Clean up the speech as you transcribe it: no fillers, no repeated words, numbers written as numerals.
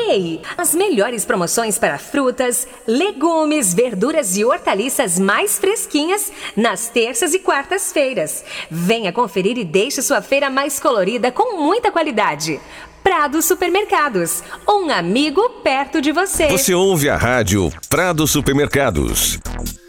Ei, as melhores promoções para frutas, legumes, verduras e hortaliças mais fresquinhas nas terças e quartas-feiras. Venha conferir e deixe sua feira mais colorida com muita qualidade. Prado Supermercados, um amigo perto de você. Você ouve a rádio Prado Supermercados.